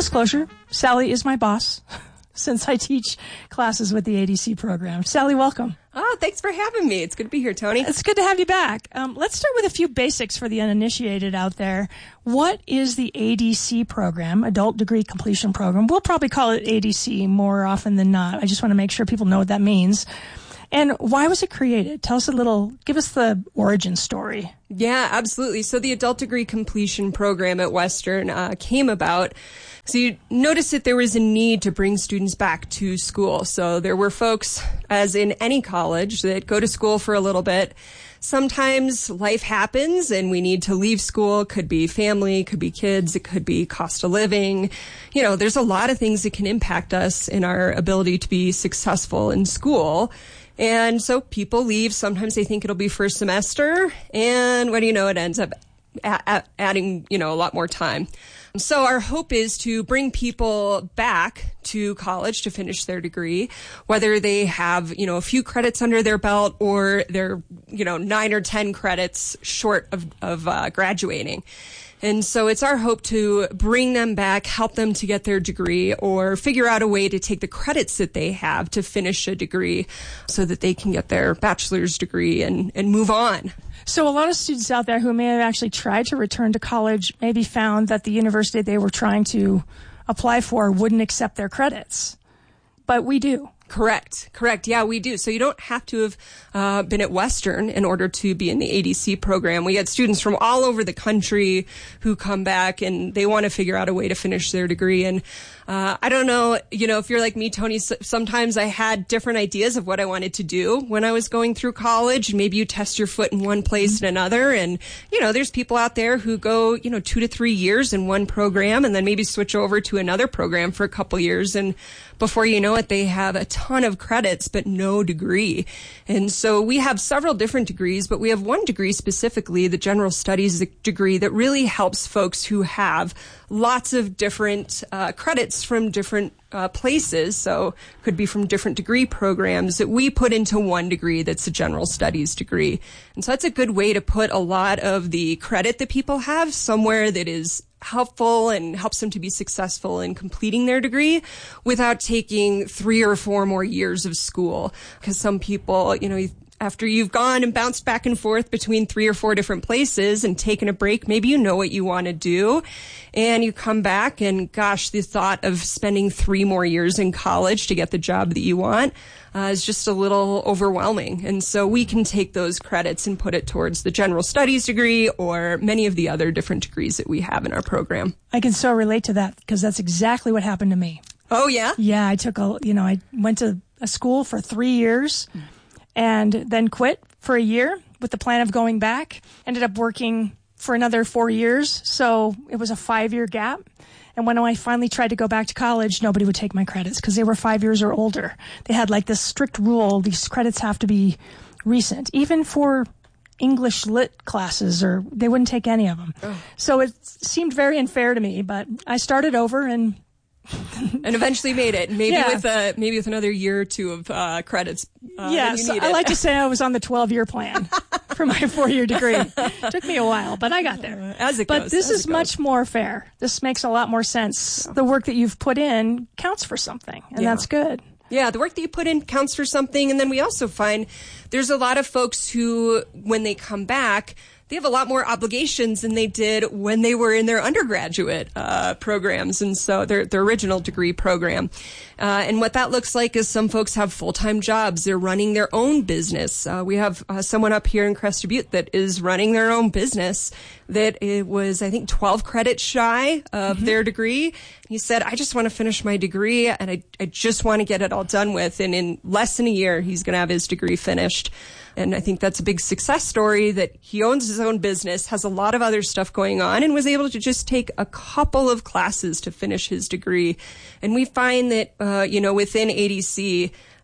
disclosure, Sally is my boss since I teach classes with the ADC program. Sally, welcome. Oh, thanks for having me. It's good to be here, Tony. It's good to have you back. Let's start with a few basics for the uninitiated out there. What is the ADC program, Adult Degree Completion Program? We'll probably call it ADC more often than not. I just want to make sure people know what that means. And why was it created? Give us the origin story. Yeah, absolutely. So the Adult Degree Completion Program at Western came about. So you notice that there was a need to bring students back to school. So there were folks, as in any college, that go to school for a little bit. Sometimes life happens and we need to leave school. It could be family, could be kids, it could be cost of living. You know, there's a lot of things that can impact us in our ability to be successful in school. And so people leave. Sometimes they think it'll be first semester. And what do you know, it ends up adding, a lot more time. So our hope is to bring people back to college to finish their degree, whether they have, a few credits under their belt or they're, 9 or 10 credits short of graduating. And so it's our hope to bring them back, help them to get their degree, or figure out a way to take the credits that they have to finish a degree so that they can get their bachelor's degree and move on. So a lot of students out there who may have actually tried to return to college maybe found that the university they were trying to apply for wouldn't accept their credits. But we do. Correct. Yeah, we do. So you don't have to have been at Western in order to be in the ADC program. We get students from all over the country who come back and they want to figure out a way to finish their degree. And I don't know, if you're like me, Tony, sometimes I had different ideas of what I wanted to do when I was going through college. Maybe you test your foot in one place and another. And, there's people out there who go, 2 to 3 years in one program and then maybe switch over to another program for a couple years. And before you know it, they have a ton of credits, but no degree. And so we have several different degrees, but we have one degree specifically, the General Studies degree, that really helps folks who have lots of different credits from different places. So could be from different degree programs that we put into one degree that's a General Studies degree. And so that's a good way to put a lot of the credit that people have somewhere that is helpful and helps them to be successful in completing their degree without taking 3 or 4 more years of school. Because some people, after you've gone and bounced back and forth between 3 or 4 different places and taken a break, maybe you know what you want to do, and you come back and gosh, the thought of spending 3 more years in college to get the job that you want is just a little overwhelming. And so we can take those credits and put it towards the General Studies degree or many of the other different degrees that we have in our program. I can so relate to that because that's exactly what happened to me. Oh, yeah? Yeah, I went to a school for 3 years and then quit for a year with the plan of going back. Ended up working for another 4 years, so it was a 5-year gap. And when I finally tried to go back to college, nobody would take my credits because they were 5 years or older. They had like this strict rule, these credits have to be recent, even for English lit classes, or they wouldn't take any of them. Oh. So it seemed very unfair to me, but I started over and eventually made it. Maybe with another year or 2 of credits. Yes, I like to say I was on the 12-year plan for my 4-year degree. Took me a while, but I got there. But this is much more fair. This makes a lot more sense. The work that you've put in counts for something, and that's good. Yeah, the work that you put in counts for something. And then we also find there's a lot of folks who, when they come back, they have a lot more obligations than they did when they were in their undergraduate programs, and so their original degree program. And what that looks like is some folks have full-time jobs. They're running their own business. We have someone up here in Crested Butte that is running their own business that it was, I think, 12 credits shy of their degree. He said, I just want to finish my degree, and I just want to get it all done with. And in less than a year, he's going to have his degree finished. And I think that's a big success story that he owns his own business, has a lot of other stuff going on, and was able to just take a couple of classes to finish his degree. And we find that, within ADC,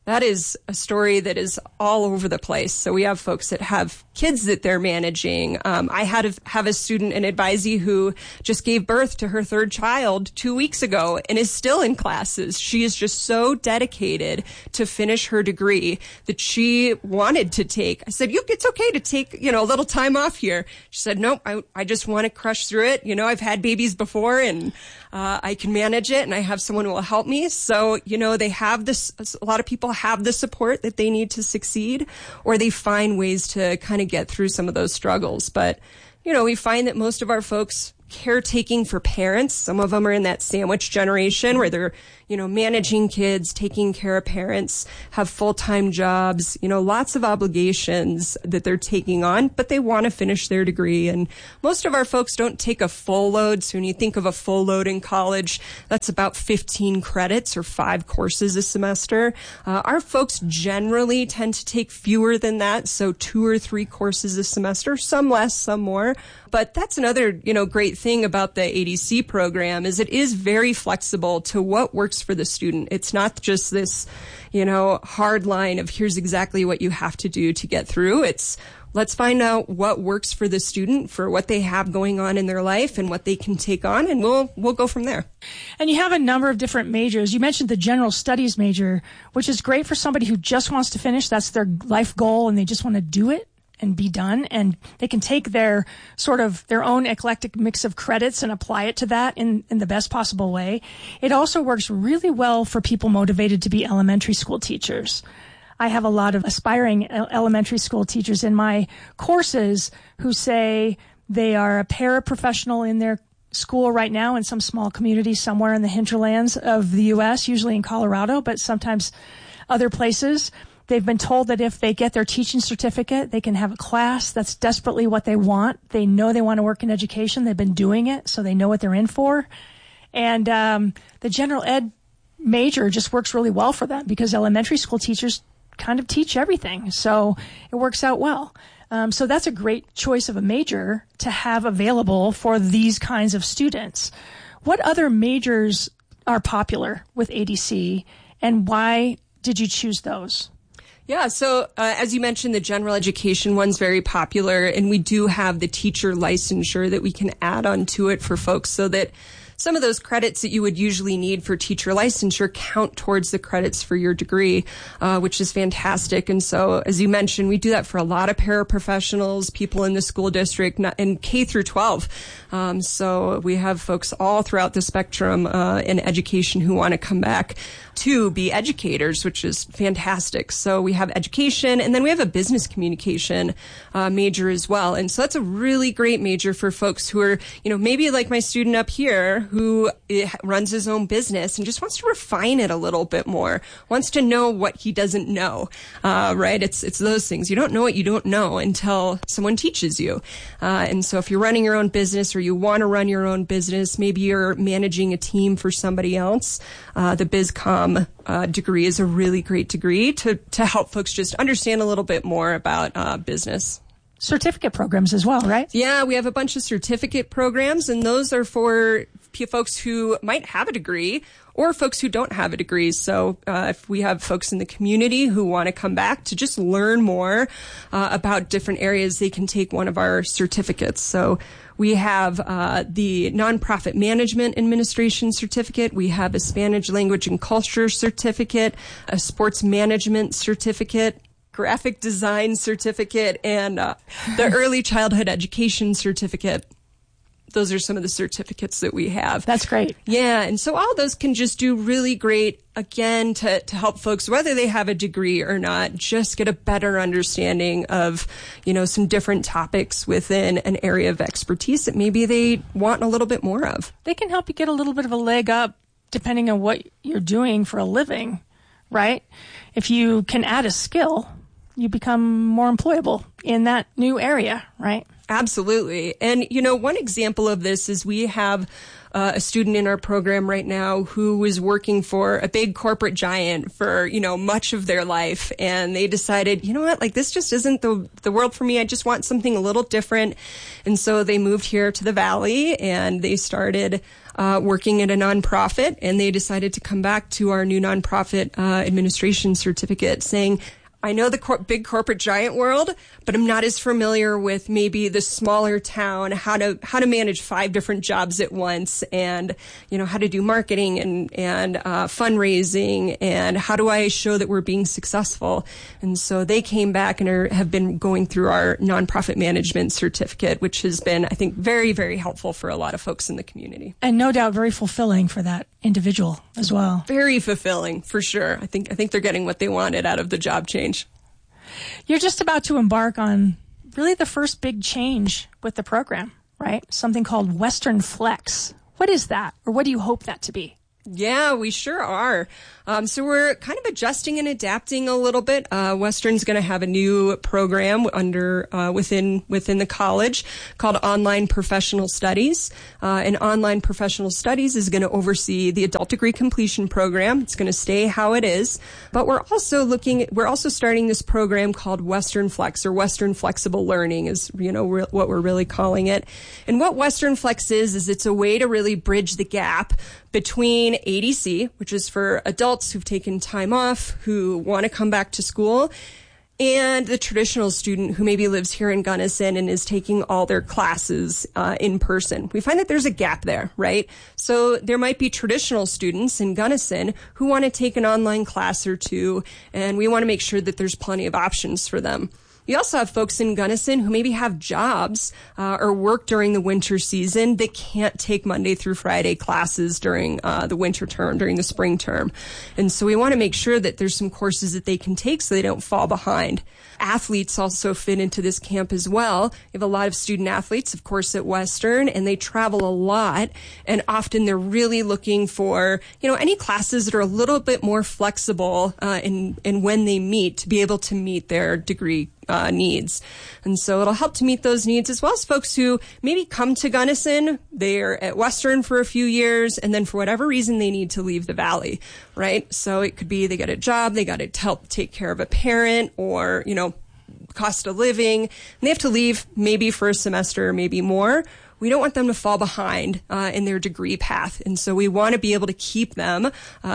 that is a story that is all over the place. So we have folks that have kids that they're managing. I have a student, an advisee, who just gave birth to her third child 2 weeks ago and is still in classes. She is just so dedicated to finish her degree that she wanted to take. I said, it's okay to take, a little time off here. She said, nope, I just want to crush through it. I've had babies before and I can manage it, and I have someone who will help me. So, they have this, a lot of people have the support that they need to succeed, or they find ways to kind of get through some of those struggles. But, we find that most of our folks caretaking for parents, some of them are in that sandwich generation where they're, managing kids, taking care of parents, have full-time jobs, lots of obligations that they're taking on, but they want to finish their degree. And most of our folks don't take a full load. So when you think of a full load in college, that's about 15 credits or 5 courses a semester. Our folks generally tend to take fewer than that. So 2 or 3 courses a semester, some less, some more. But that's another, great thing about the ADC program is it is very flexible to what works for the student. It's not just this, hard line of here's exactly what you have to do to get through. It's let's find out what works for the student, for what they have going on in their life and what they can take on, and we'll go from there. And you have a number of different majors. You mentioned the general studies major, which is great for somebody who just wants to finish. That's their life goal, and they just want to do it and be done, and they can take their own eclectic mix of credits and apply it to that in the best possible way. It also works really well for people motivated to be elementary school teachers. I have a lot of aspiring elementary school teachers in my courses who say they are a paraprofessional in their school right now in some small community somewhere in the hinterlands of the U.S., usually in Colorado, but sometimes other places. They've been told that if they get their teaching certificate, they can have a class. That's desperately what they want. They know they want to work in education. They've been doing it, so they know what they're in for. And the general ed major just works really well for them because elementary school teachers kind of teach everything. So it works out well. So that's a great choice of a major to have available for these kinds of students. What other majors are popular with ADC, and why did you choose those? Yeah, so as you mentioned, the general education one's very popular, and we do have the teacher licensure that we can add on to it for folks so that some of those credits that you would usually need for teacher licensure count towards the credits for your degree, which is fantastic. And so, as you mentioned, we do that for a lot of paraprofessionals, people in the school district, and K through 12. So we have folks all throughout the spectrum in education who want to come back to be educators, which is fantastic. So we have education, and then we have a business communication major as well. And so that's a really great major for folks who are, maybe like my student up here who runs his own business and just wants to refine it a little bit more, wants to know what he doesn't know, right? It's those things. You don't know what you don't know until someone teaches you. And so if you're running your own business or you want to run your own business, maybe you're managing a team for somebody else, the BizCom degree is a really great degree to help folks just understand a little bit more about business. Certificate programs as well, right? Yeah, we have a bunch of certificate programs, and those are for folks who might have a degree or folks who don't have a degree. So if we have folks in the community who want to come back to just learn more about different areas, they can take one of our certificates. So we have the Nonprofit Management Administration Certificate. We have a Spanish Language and Culture Certificate, a Sports Management Certificate, Graphic Design Certificate, and the Early Childhood Education Certificate. Those are some of the certificates that we have. That's great. Yeah, and so all those can just do really great, again, to help folks, whether they have a degree or not, just get a better understanding of, some different topics within an area of expertise that maybe they want a little bit more of. They can help you get a little bit of a leg up depending on what you're doing for a living, right? If you can add a skill, you become more employable in that new area, right? Absolutely. And, one example of this is we have a student in our program right now who was working for a big corporate giant for, much of their life. And they decided, this just isn't the world for me. I just want something a little different. And so they moved here to the Valley and they started working at a nonprofit, and they decided to come back to our new nonprofit administration certificate saying, I know the big corporate giant world, but I'm not as familiar with maybe the smaller town, how to manage 5 different jobs at once, and how to do marketing and fundraising, and how do I show that we're being successful. And so they came back and have been going through our nonprofit management certificate, which has been, I think, very, very helpful for a lot of folks in the community. And no doubt very fulfilling for that individual as well. Very fulfilling, for sure. I think they're getting what they wanted out of the job change. You're just about to embark on really the first big change with the program, right? Something called Western Flex. What is that, or what do you hope that to be? Yeah, we sure are. So we're kind of adjusting and adapting a little bit. Western's going to have a new program within the college called Online Professional Studies. And Online Professional Studies is going to oversee the adult degree completion program. It's going to stay how it is, but we're also starting this program called Western Flex, or Western Flexible Learning is, what we're really calling it. And what Western Flex is it's a way to really bridge the gap between ADC, which is for adults who've taken time off, who want to come back to school, and the traditional student who maybe lives here in Gunnison and is taking all their classes in person. We find that there's a gap there, right? So there might be traditional students in Gunnison who want to take an online class or two, and we want to make sure that there's plenty of options for them. We also have folks in Gunnison who maybe have jobs or work during the winter season that can't take Monday through Friday classes during the winter term, during the spring term. And so we want to make sure that there's some courses that they can take so they don't fall behind. Athletes also fit into this camp as well. We have a lot of student athletes, of course, at Western, and they travel a lot. And often they're really looking for, any classes that are a little bit more flexible in when they meet to be able to meet their degree needs. And so it'll help to meet those needs, as well as folks who maybe come to Gunnison, they're at Western for a few years, and then for whatever reason they need to leave the Valley, right? So it could be they get a job, they got to help take care of a parent, or, cost of living, and they have to leave maybe for a semester or maybe more. We don't want them to fall behind in their degree path. And so we want to be able to keep them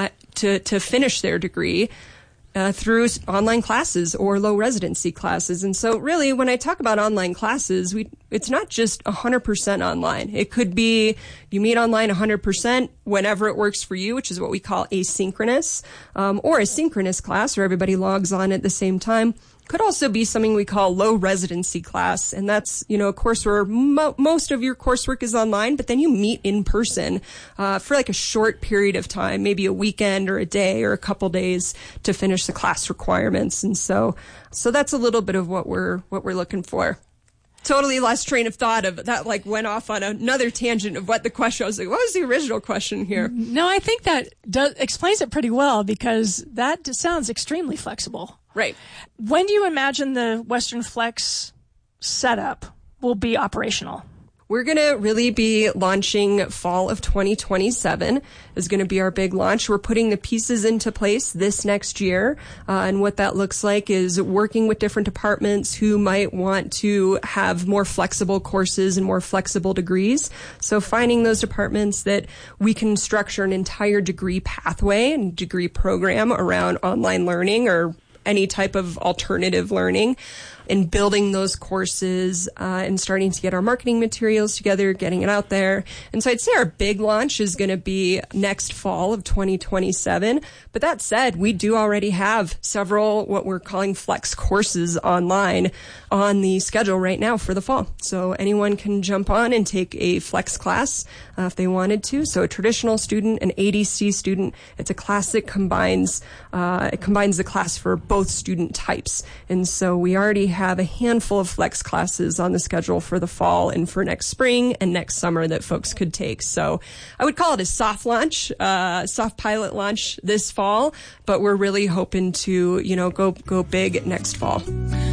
to finish their degree through online classes or low residency classes. And so really, when I talk about online classes, it's not just 100% online. It could be you meet online 100% whenever it works for you, which is what we call asynchronous, or a synchronous class where everybody logs on at the same time. Could also be something we call low residency class. And that's, a course where most of your coursework is online, but then you meet in person for like a short period of time, maybe a weekend or a day or a couple days to finish the class requirements. And so that's a little bit of what we're looking for. Totally lost train of thought of that, went off on another tangent of what the question was. Like, what was the original question here? No, I think that explains it pretty well, because that sounds extremely flexible. Right. When do you imagine the Western Flex setup will be operational? We're going to really be launching fall of 2027 is going to be our big launch. We're putting the pieces into place this next year. And what that looks like is working with different departments who might want to have more flexible courses and more flexible degrees. So finding those departments that we can structure an entire degree pathway and degree program around online learning or any type of alternative learning, and building those courses and starting to get our marketing materials together, getting it out there. And so I'd say our big launch is going to be next fall of 2027. But that said, we do already have several what we're calling flex courses online on the schedule right now for the fall. So anyone can jump on and take a flex class if they wanted to. So a traditional student, an ADC student, it's a class that combines the class for both student types. And so we already have a handful of flex classes on the schedule for the fall and for next spring and next summer that folks could take. So I would call it a soft launch, soft pilot launch this fall, but we're really hoping to, go big next fall.